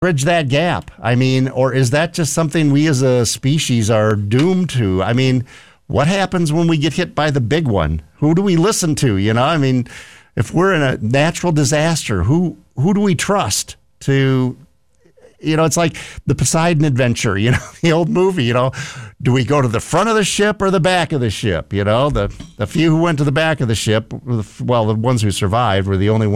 bridge that gap? I mean, or is that just something we as a species are doomed to? I mean, what happens when we get hit by the big one? Who do we listen to? I mean, if we're in a natural disaster, who do we trust to? It's like the Poseidon Adventure, the old movie, do we go to the front of the ship or the back of the ship? The few who went to the back of the ship, well, the ones who survived were the only ones